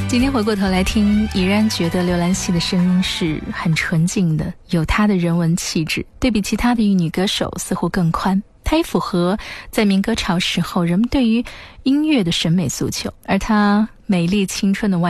今天回过头来听，依然觉得刘兰希的声音是很纯净的，有她的人文气质，对比其他的女歌手似乎更宽。她也符合在民歌潮时候人们对于音乐的审美诉求，而她美丽青春的外